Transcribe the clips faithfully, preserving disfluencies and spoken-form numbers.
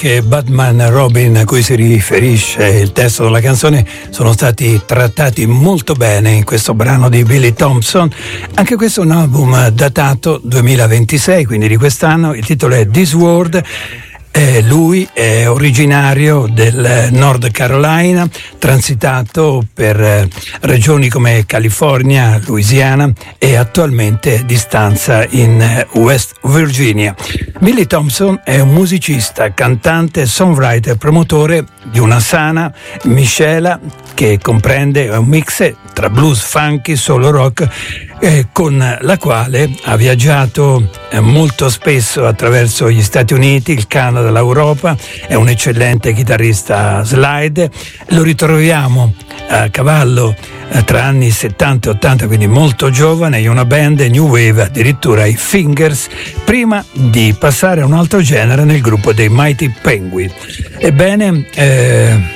e Batman Robin a cui si riferisce il testo della canzone sono stati trattati molto bene in questo brano di Billy Thompson. Anche questo è un album datato duemilaventisei, quindi di quest'anno. Il titolo è This World. Eh, lui è originario del Nord Carolina, transitato per eh, regioni come California, Louisiana e attualmente di stanza in eh, West Virginia. Billy Thompson è un musicista, cantante, songwriter, promotore di una sana miscela che comprende un mix tra blues, funky, solo rock, eh, con la quale ha viaggiato eh, molto spesso attraverso gli Stati Uniti, il Canada, l'Europa. È un eccellente chitarrista slide. Lo ritroviamo a cavallo eh, tra anni settanta e ottanta, quindi molto giovane, in una band new wave, addirittura i Fingers, prima di passare a un altro genere nel gruppo dei Mighty Penguin. Ebbene, eh,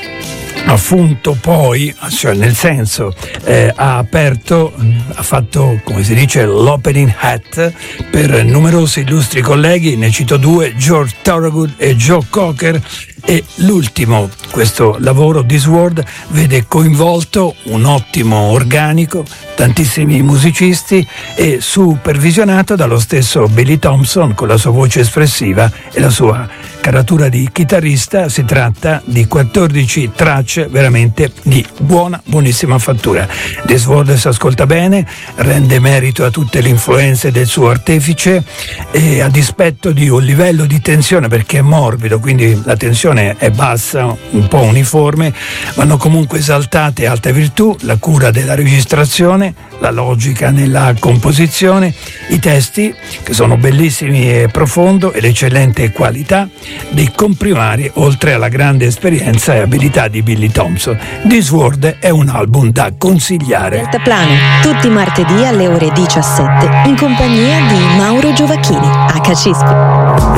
appunto poi, cioè nel senso, eh, ha aperto, ha fatto, come si dice, l'opening hat per numerosi illustri colleghi. Ne cito due: George Thorogood e Joe Cocker. E l'ultimo, questo lavoro This World, vede coinvolto un ottimo organico, tantissimi musicisti e supervisionato dallo stesso Billy Thompson con la sua voce espressiva e la sua caratura di chitarrista. Si tratta di quattordici tracce veramente di buona, buonissima fattura. This World si ascolta bene, rende merito a tutte le influenze del suo artefice e a dispetto di un livello di tensione, perché è morbido, quindi la tensione è bassa, un po' uniforme, vanno comunque esaltate altre virtù: la cura della registrazione, la logica nella composizione, i testi che sono bellissimi e profondo, e l'eccellente qualità dei comprimari, oltre alla grande esperienza e abilità di Billy Thompson. This World è un album da consigliare. Deltaplano, tutti i martedì alle ore diciassette, in compagnia di Mauro Giovacchini, H C I S P.